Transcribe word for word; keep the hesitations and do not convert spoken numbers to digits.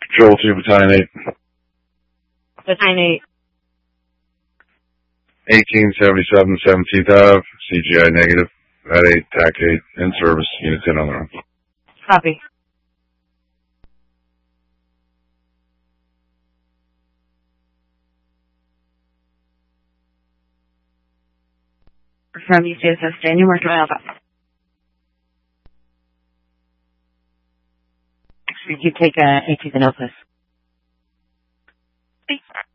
Patrol two, Battalion eight. Battalion eight. eighteen seventy-seven, seventeenth Ave, C G I negative. At eight, T A C eight, in service, unit ten on the run. Copy. From U C S S, Daniel, where can I help out? Could you take a eighteenth and L, please?